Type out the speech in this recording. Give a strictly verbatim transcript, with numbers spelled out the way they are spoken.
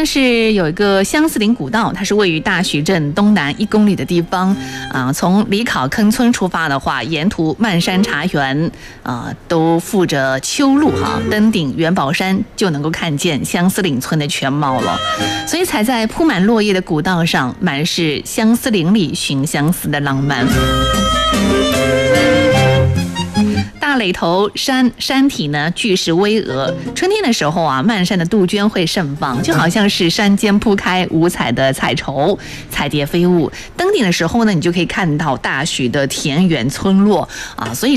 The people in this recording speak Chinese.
是有一个相思岭古道，它是位于大徐镇东南一公里的地方啊。从李考坑村出发的话，沿途漫山茶园啊，都附着秋露哈，登顶元宝山就能够看见相思岭村的全貌了。所以踩在铺满落叶的古道上，满是相思岭里寻相思的浪漫。大垒头山山体呢巨石巍峨，春天的时候啊，漫山的杜鹃会盛放，就好像是山间铺开五彩的彩绸，彩蝶飞舞。登顶的时候呢，你就可以看到大徐的田园村落啊，所以